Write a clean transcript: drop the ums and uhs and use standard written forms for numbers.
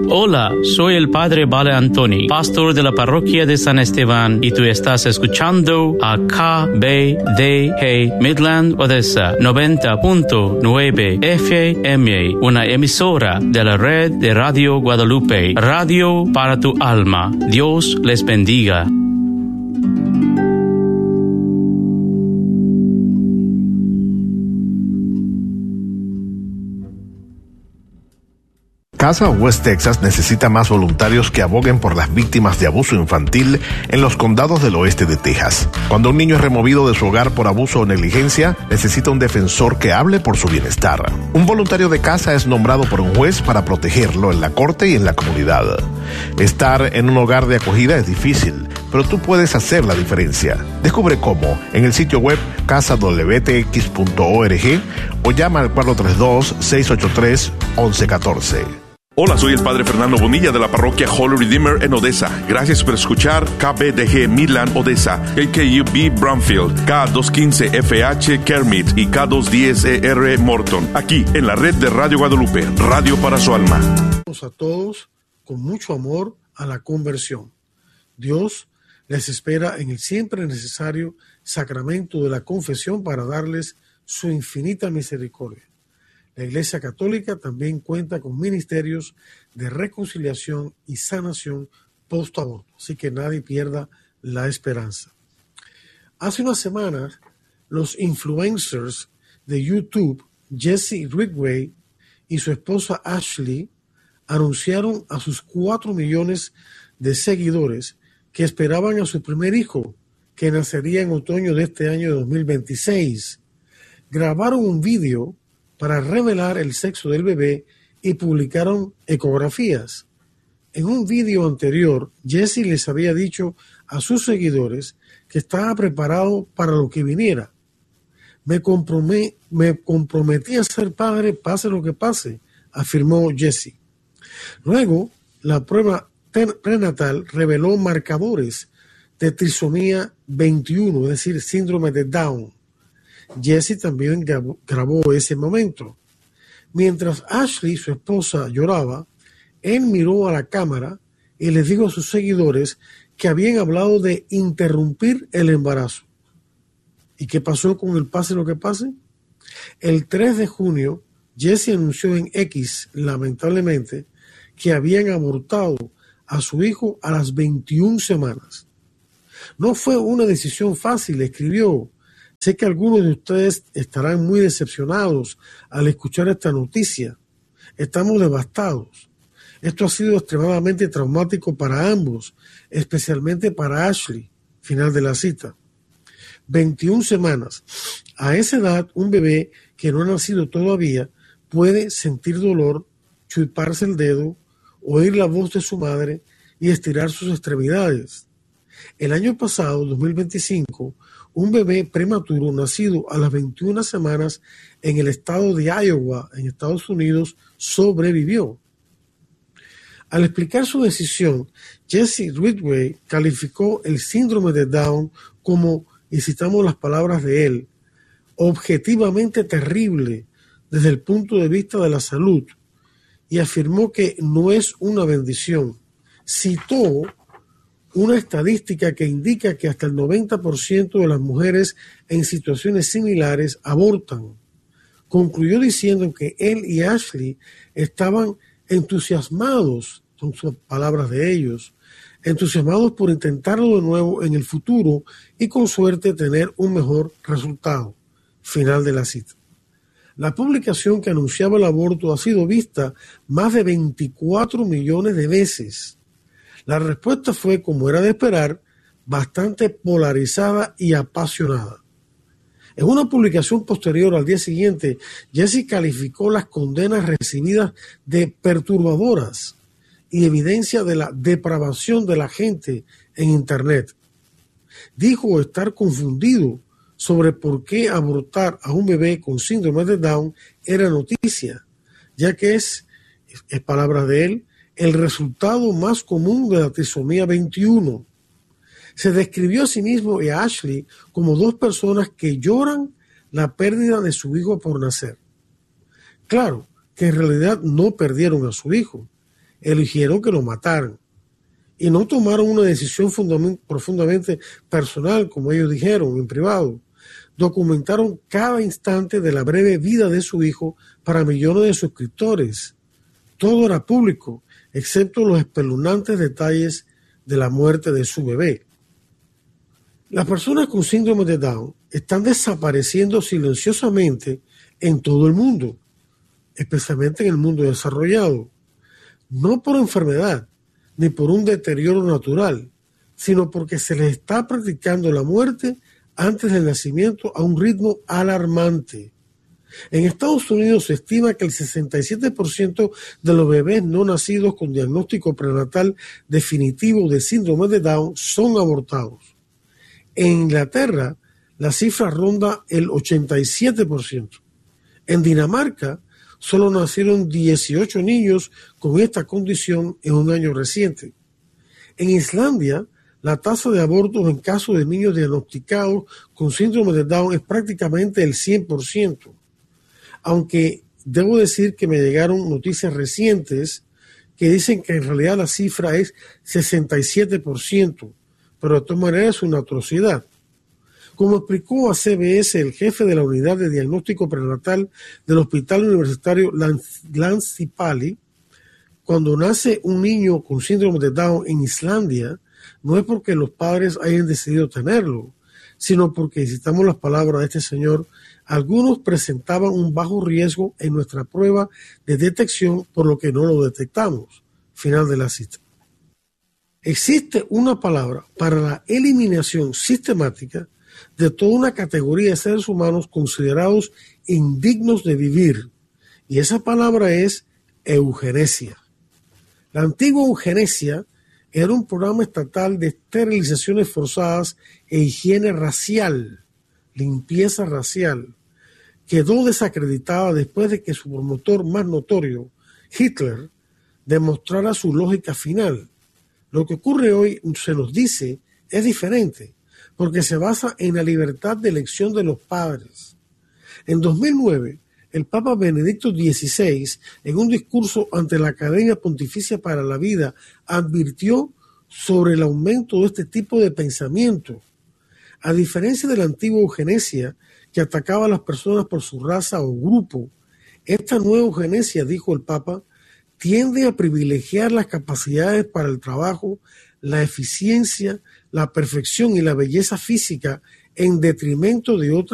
Hola, soy el padre Vale Antoni, pastor de la parroquia de San Esteban, y tú estás escuchando a KBDG Midland Odessa 90.9 FM, una emisora de la red de Radio Guadalupe, radio para tu alma. Dios les bendiga. Casa West Texas necesita más voluntarios que aboguen por las víctimas de abuso infantil en los condados del oeste de Texas. Cuando un niño es removido de su hogar por abuso o negligencia, necesita un defensor que hable por su bienestar. Un voluntario de casa es nombrado por un juez para protegerlo en la corte y en la comunidad. Estar en un hogar de acogida es difícil, pero tú puedes hacer la diferencia. Descubre cómo en el sitio web casadwtx.org o llama al 432-683-1114. Hola, soy el padre Fernando Bonilla de la parroquia Holy Redeemer en Odessa. Gracias por escuchar KBDG Midland Odessa, KKUB Bromfield, K215FH Kermit y K210ER Morton, aquí en la red de Radio Guadalupe, radio para su alma. A todos con mucho amor a la conversión. Dios les espera en el siempre necesario sacramento de la confesión para darles su infinita misericordia. La Iglesia Católica también cuenta con ministerios de reconciliación y sanación post-aborto, así que nadie pierda la esperanza. Hace unas semanas, los influencers de YouTube, Jesse Ridgway y su esposa Ashley, anunciaron a sus 4 millones de seguidores que esperaban a su primer hijo, que nacería en otoño de este año de 2026. Grabaron un video para revelar el sexo del bebé y publicaron ecografías. En un video anterior, Jesse les había dicho a sus seguidores que estaba preparado para lo que viniera. Me comprometí a ser padre, pase lo que pase, afirmó Jesse. Luego, la prueba prenatal reveló marcadores de trisomía 21, es decir, síndrome de Down. Jesse también grabó ese momento. Mientras Ashley, su esposa, lloraba, él miró a la cámara y les dijo a sus seguidores que habían hablado de interrumpir el embarazo. ¿Y qué pasó con el pase lo que pase? El 3 de junio, Jesse anunció en X, lamentablemente, que habían abortado a su hijo a las 21 semanas. No fue una decisión fácil, escribió. Sé que algunos de ustedes estarán muy decepcionados al escuchar esta noticia. Estamos devastados. Esto ha sido extremadamente traumático para ambos, especialmente para Ashley. Final de la cita. 21 semanas. A esa edad, un bebé que no ha nacido todavía puede sentir dolor, chuparse el dedo, oír la voz de su madre y estirar sus extremidades. El año pasado, 2025, un bebé prematuro nacido a las 21 semanas en el estado de Iowa, en Estados Unidos, sobrevivió. Al explicar su decisión, Jesse Ridgway calificó el síndrome de Down como, y citamos las palabras de él, objetivamente terrible desde el punto de vista de la salud, y afirmó que no es una bendición. Citó una estadística que indica que hasta el 90% de las mujeres en situaciones similares abortan. Concluyó diciendo que él y Ashley estaban entusiasmados, son sus palabras de ellos, entusiasmados por intentarlo de nuevo en el futuro y con suerte tener un mejor resultado. Final de la cita. La publicación que anunciaba el aborto ha sido vista más de 24 millones de veces. La respuesta fue, como era de esperar, bastante polarizada y apasionada. En una publicación posterior al día siguiente, Jesse calificó las condenas recibidas de perturbadoras y evidencia de la depravación de la gente en Internet. Dijo estar confundido sobre por qué abortar a un bebé con síndrome de Down era noticia, ya que es palabras de él, el resultado más común de la trisomía 21. Se describió a sí mismo y a Ashley como dos personas que lloran la pérdida de su hijo por nacer. Claro que en realidad no perdieron a su hijo. eligieron que lo mataran. Y no tomaron una decisión profundamente personal, como ellos dijeron en privado. Documentaron cada instante de la breve vida de su hijo para millones de suscriptores. Todo era público, excepto los espeluznantes detalles de la muerte de su bebé. Las personas con síndrome de Down están desapareciendo silenciosamente en todo el mundo, especialmente en el mundo desarrollado, no por enfermedad ni por un deterioro natural, sino porque se les está practicando la muerte antes del nacimiento a un ritmo alarmante. En Estados Unidos se estima que el 67% de los bebés no nacidos con diagnóstico prenatal definitivo de síndrome de Down son abortados. En Inglaterra, la cifra ronda el 87%. En Dinamarca, solo nacieron 18 niños con esta condición en un año reciente. En Islandia, la tasa de abortos en caso de niños diagnosticados con síndrome de Down es prácticamente el 100%. Aunque debo decir que me llegaron noticias recientes que dicen que en realidad la cifra es 67%, pero de todas maneras es una atrocidad. Como explicó a CBS el jefe de la unidad de diagnóstico prenatal del Hospital Universitario Länsipalu, cuando nace un niño con síndrome de Down en Islandia, no es porque los padres hayan decidido tenerlo, sino porque, citamos las palabras de este señor, algunos presentaban un bajo riesgo en nuestra prueba de detección, por lo que no lo detectamos. Final de la cita. Existe una palabra para la eliminación sistemática de toda una categoría de seres humanos considerados indignos de vivir, y esa palabra es eugenesia. La antigua eugenesia era un programa estatal de esterilizaciones forzadas e higiene racial, limpieza racial. Quedó desacreditada después de que su promotor más notorio, Hitler, demostrara su lógica final. Lo que ocurre hoy, se nos dice, es diferente, porque se basa en la libertad de elección de los padres. En 2009, el Papa Benedicto XVI, en un discurso ante la Academia Pontificia para la Vida, advirtió sobre el aumento de este tipo de pensamiento. A diferencia de la antigua eugenesia, que atacaba a las personas por su raza o grupo, esta nueva eugenesia, dijo el Papa, tiende a privilegiar las capacidades para el trabajo, la eficiencia, la perfección y la belleza física en detrimento de otras